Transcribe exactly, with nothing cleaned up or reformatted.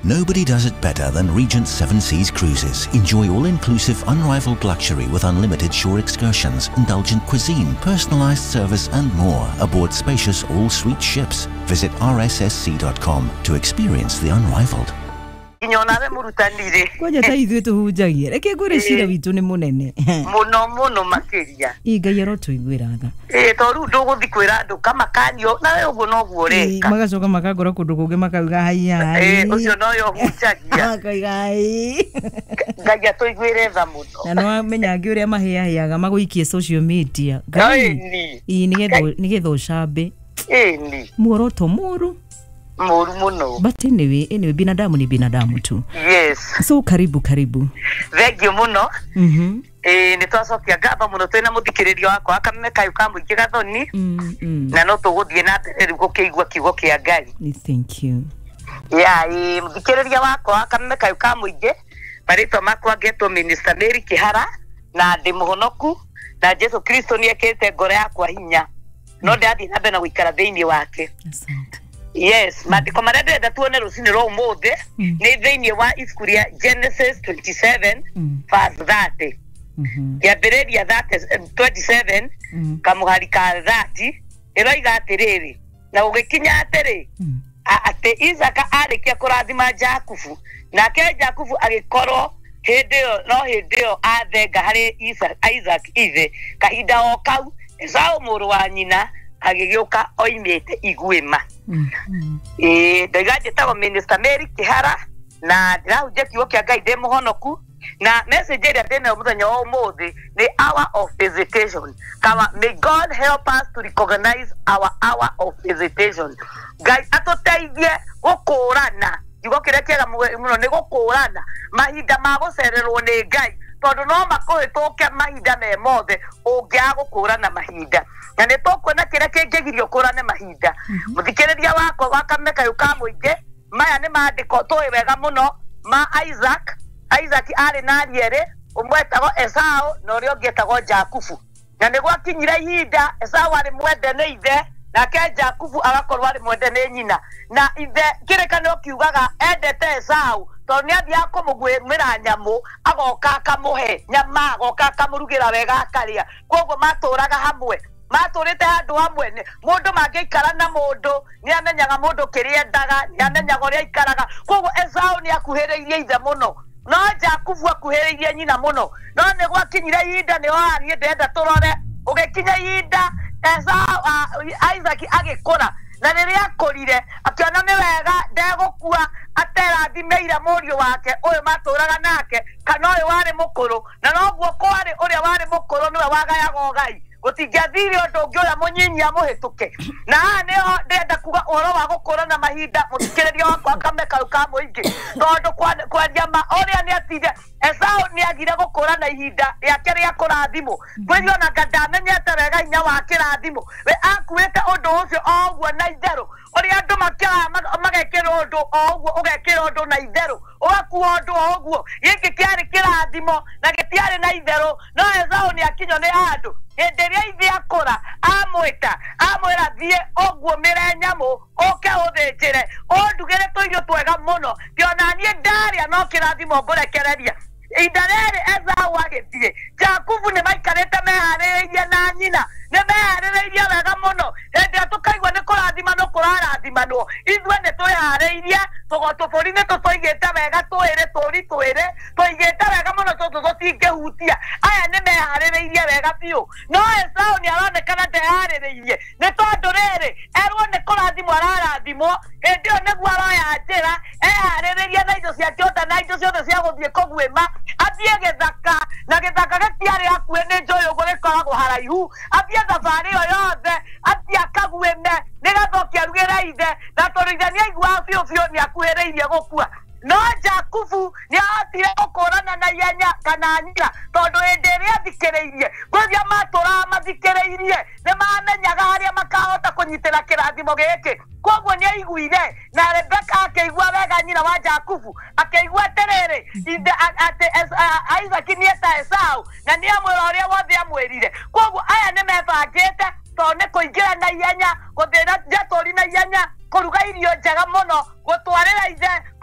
Nobody does it better than Regent Seven Seas Cruises. Enjoy all-inclusive, unrivaled luxury with unlimited shore excursions, indulgent cuisine, personalized service and more aboard spacious all-suite ships. Visit r s s c dot com to experience the unrivaled. Inyonare murutanire. Koja ta ithuĩ tũhunjagie. Reke ngwĩre cira witũ nĩ mũnene. Muno muno makĩria. Ngai arotũiguĩra tha. Eh to rĩu ndũgũthi kwĩra andũ kama kanio na wewe ũguo no guo reka. Magacoka makagora kũndũ kũngĩ makauga hai hai. Eh ũcio no yo hunjagia. Makaiga hai. Ngai atũiguĩre tha mũno. Na no amenya angĩ ũrĩa mahĩahĩaga magũikie social media. Ngai ni. Ii nĩgetha nĩgetha ũcambe. Eh ni. Muoroto mũru. Mũru mũno. But anyway, anyway binadamu ni binadamu tu. Yes. So karibu karibu. Thank you muno. Mhm. Eh ni twacokia ngamba muno twina muthikiririo wakwa akameka yuka muingi gathoni. Mhm. Na no tuguthie na mbere rĩu gũkĩigua kiugo kĩa Ngai. Thank you. Yeah, eh muthikiririo wakwa akameka yuka muingi. Marĩtwa makwa ngetwo Minister Mary Kihara na ndĩ mũhonoku na Jesu Kristo nĩ ekĩte ngoro yakwa hinya. No ndathi na mbere na gũikara thĩinĩ wake. Asante. Yes, mandiko marĩa ndĩrenda tuone rũcinĩ rwa ũmũthĩ nĩ thĩinĩ wa ibuku rĩa Genesis twenty-seven verse thirty. Kĩambĩrĩria twenty-seven kamũhari ka thirty ĩroiga atĩrĩrĩ na gũgĩkinya atĩrĩ atĩ Isaka arĩkia kũrathima Jakubu nake Jakubu agĩkorwo hĩndĩ ĩyo no hĩndĩ ĩyo athenga harĩ Isaac ithe kahinda o kau Esau mũrũ wa nyina agĩgĩũka oimĩte iguĩma. Eh ndaiga njĩtagwo Minister Mary Kihara na ndĩrahunjia kiugo kĩa Ngai ndĩ mũhonoku na message ĩrĩa ndĩna mũthenya wa ũmũthĩ nĩ hour of visitation. Kama may God help us to recognize our hour of visitation. Ngai atũteithie gũkũrana kiugo kĩrĩa kĩega mũno nĩ gũkũrana mahinda ma gũcererwo nĩ Ngai tondũ no makũhĩtũke mahinda me mothe ũngĩaga gũkũrana mahinda. Na nĩ tũkwona kĩrĩa kĩngĩgirio kũrane mahinda. Mũthikĩrĩria wakwa wakameka yuka mũingĩ maya nĩ maandĩko tũĩ wega mũno ma Isaac. Isaac arĩ na ariũ erĩ, ũmwe etagwo Esau na ũrĩa ũngĩ etagwo Jakubu. Na nĩ gwakinyire ihinda Esau arĩ mwende nĩ ithe nake Jakubu agakorwo arĩ mwende nĩ nyina. Na ithe kĩrĩkanĩro kiugaga endete Esau tondũ nĩ athiaga kũmũgwĩmĩra nyamũ agoka akamũhe nyama agoka akamũrugĩra wega akarĩa. Koguo matũraga hamwe. Matũrĩte handũ hamwe mũndũ mangĩikara na mũndũ nĩ amenyaga mũndũ kĩrĩa endaga nĩ amenyaga ũrĩa aikaraga. Koguo Esau nĩ akuhĩrĩirie ithe mũno no Jakubu akuhĩrĩirie nyina mũno. No nĩ gwakinyire ihinda nĩ oa niĩ ndĩrenda tũrore ũgĩkinya ihinda Esau Isaac agĩkũra na rĩrĩa akũrire akĩona nĩ wega ndegũkua aterathimĩire mũriũ wake ũyũ matũraga nake kana ũyũ warĩ mũkũrũ na noguo kwarĩ ũrĩa warĩ mũkũrũ nĩwe wagayaga ũgai gũtingĩathire ũndũ ũngĩ ũrĩa mũnyinyi amũhĩtũke. Na haha nĩho ndĩrenda kuga ũhoro wa gũkũrana mahinda mũthikĩrĩria wakwa akameka yuka mũingĩ tondũ kwaria ma ũrĩa nĩ atire Esau nĩ agire gũkũrana ihinda rĩake rĩa kũrathimwo. Kwĩrĩ ona ngandamenyete wega hinya wa kĩrathimo we akuĩte ũndũ ũcio o ũguo na itherũ ũrĩa andũ makĩoya magekĩra ũndũ o ũguo ũgekĩra ũndũ na itherũ ũgakua ũndũ o ũguo. Gĩkĩ kĩarĩ kĩrathimo na gĩtiarĩ na itherũ no Esau nĩ akinywo nĩ handũ hĩndĩ ĩrĩa ithe akũra amwĩta amwĩra thiĩ ũguĩmĩre nyamũ ũke ũthĩnjĩre ũndugĩre tũirio twega mũno tiona niĩ ndarĩa no kĩrathimo ngũrekereria. Ihinda rĩrĩ Esau agĩthiĩ Jakubu nĩ maikarĩte meharĩrĩirie na nyina nĩ meharĩrĩirie wega mũno hĩndĩ ĩrĩa tũkaigua nĩ kũrathimanwo kũrarathimanwo ithuĩ nĩ twĩharĩirie tũbũri nĩ tũtũigĩte wega twĩrĩ tũri twĩrĩ tũigĩte wega mũno tũtũ tũtingĩhutia. Aya nĩ meharĩrĩirie wega biũ no Esau nĩ aronekana ndeharĩrĩirie nĩ tondũ rĩrĩ erwo nĩ kũrathimwo ararathimwo hĩndĩ ĩyo nĩguo aroya njĩra eharĩrĩrie na indo ciake ciothe na indo ciothe cia gũthiĩ kũguĩma athiĩ gĩthaka na gĩthaka gĩtiarĩ hakuhĩ nĩ njũĩ ũguo gĩkoragwo haraihu athiĩ thabarĩ ĩyo yothe athiĩ akaguĩme nĩgetha ũkĩarugĩra ithe na tondũ ithe nĩ aiguaga biũ biũ nĩ akuhĩrĩirie gũkua. No Jakubu nĩ ahotire gũkũrana na ihenya kana nyina tondũ hĩndĩ ĩrĩa athikĩrĩirie gwĩthia matũraga mathikĩrĩirie nĩ mamenyaga harĩa makahota kũnyitĩra kĩrathimo gĩkĩ. Koguo nĩ aiguire na Rebeka akĩigua wega nyina wa Jakubu akĩigua atĩrĩrĩ atĩ Isaac nĩ eta Esau na nĩ amwĩra ũrĩa wothe amwĩrire. Koguo aya nĩ mebangĩte tondũ nĩ kũingĩra na ihenya gũthĩra njatũri na ihenya kũruga irio njega mũno gũtwarĩra ithe